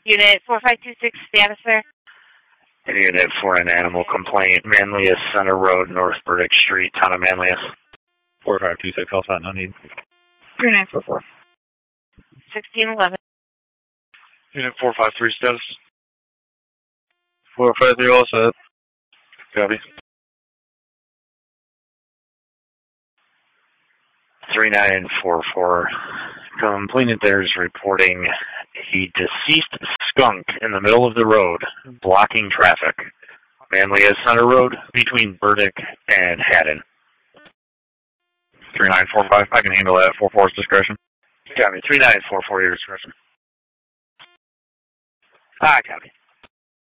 Unit 4526, status, sir. Unit for an animal complaint, Manlius Center Road, North Burdick Street, Town of Manlius. 4526, call sign, no need. 3944. 1611. Unit 453, status. 453, all set. Copy. 3944. Complainant there is reporting a deceased skunk in the middle of the road, blocking traffic. Manlius Center Road between Burdick and Haddon. 3945, I can handle that. 44's discretion. Copy. 3944, your discretion. Copy.